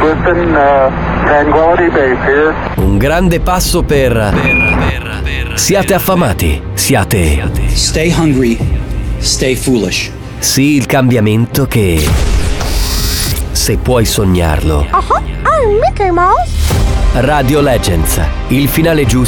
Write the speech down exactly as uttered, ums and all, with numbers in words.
Houston, uh, Tranquility Base here. Un grande passo per... per, per siate affamati, siate... Stay hungry, stay foolish. Sì, il cambiamento che... se puoi sognarlo. Uh-huh. I'm Mickey Mouse. Radio Legends, il finale giusto